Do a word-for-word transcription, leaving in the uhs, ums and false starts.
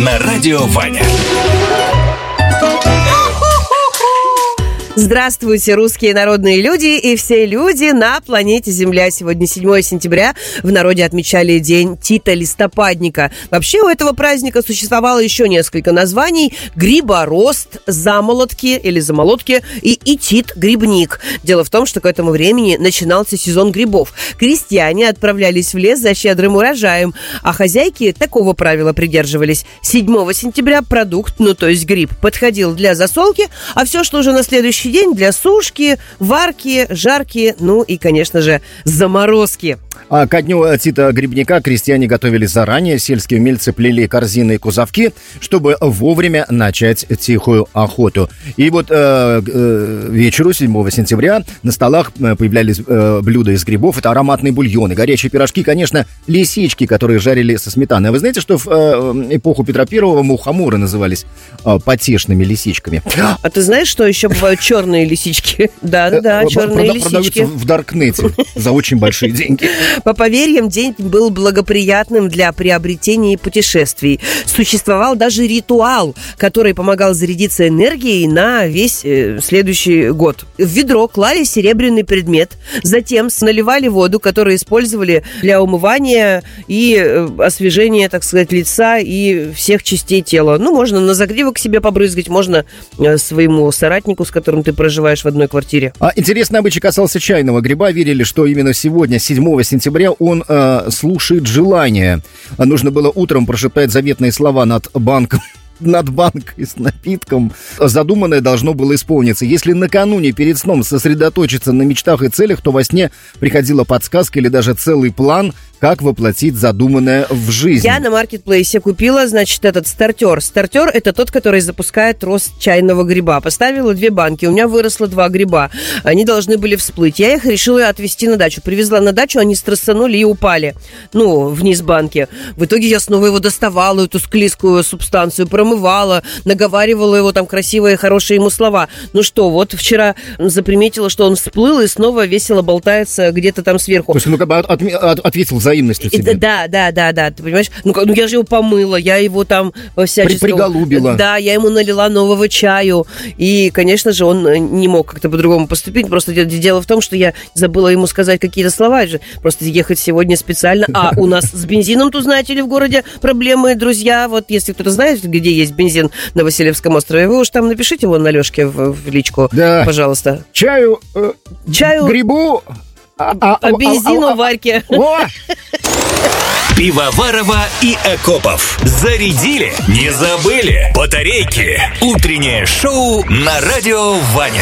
на радио Ваня. Здравствуйте, русские народные люди и все люди на планете Земля. Сегодня седьмое сентября. В народе отмечали День Тита Листопадника. Вообще у этого праздника существовало еще несколько названий. Гриборост, замолотки или замолотки и, и Тит Грибник. Дело в том, что к этому времени начинался сезон грибов. Крестьяне отправлялись в лес за щедрым урожаем, а хозяйки такого правила придерживались. седьмого сентября продукт, ну то есть гриб, подходил для засолки, а все, что уже на следующий день для сушки, варки, жарки, ну и, конечно же, заморозки. А ко дню Тита Грибника крестьяне готовились заранее, сельские умельцы плели корзины и кузовки, чтобы вовремя начать тихую охоту. И вот э, э, вечеру седьмого сентября на столах появлялись э, блюда из грибов. Это ароматные бульоны, горячие пирожки, конечно, лисички, которые жарили со сметаной. А вы знаете, что в э, эпоху Петра Первого мухоморы назывались э, потешными лисичками? А ты знаешь, что еще бывают черные лисички? Да-да-да, черные лисички. Продаются в Даркнете за очень большие деньги. По поверьям, день был благоприятным для приобретения и путешествий. Существовал даже ритуал, который помогал зарядиться энергией на весь э, следующий год. В ведро клали серебряный предмет, затем наливали воду, которую использовали для умывания и э, освежения, так сказать, лица и всех частей тела. Ну, можно на загривок себе побрызгать, можно э, своему соратнику, с которым ты проживаешь в одной квартире. А интересный обычай касался чайного гриба. Верили, что именно сегодня, седьмого сентября, он э, слушает желания. Нужно было утром прошептать заветные слова над банком. над банкой с напитком. Задуманное должно было исполниться. Если накануне перед сном сосредоточиться на мечтах и целях, то во сне приходила подсказка или даже целый план, как воплотить задуманное в жизнь. Я на маркетплейсе купила, значит, этот стартер. Стартер – это тот, который запускает рост чайного гриба. Поставила две банки, у меня выросло два гриба. Они должны были всплыть. Я их решила отвезти на дачу. Привезла на дачу, они стрессанули и упали. Ну, вниз банки. В итоге я снова его доставала, эту склизкую субстанцию, промывала, наговаривала его там красивые, хорошие ему слова. Ну что, вот вчера заприметила, что он всплыл и снова весело болтается где-то там сверху. То есть, ну, как бы от, от, от, ответил взаимностью тебе. Да, да, да, да, ты понимаешь? Ну, ну, я же его помыла, я его там всячески... Приголубила. Да, я ему налила нового чаю. И, конечно же, он не мог как-то по-другому поступить. Просто дело в том, что я забыла ему сказать какие-то слова. Просто ехать сегодня специально. А у нас с бензином, тут, знаете ли, в городе проблемы, друзья. Вот если кто-то знает, где есть бензин на Васильевском острове, вы уж там напишите вон на Лёшке в, в личку, да. Пожалуйста. Чаю, э, Чаю, грибу... А, а, а бензину а, а, в Варьке. Пивоварова и Акопов. Зарядили, не забыли. Батарейки. Утреннее шоу на радио Ваня.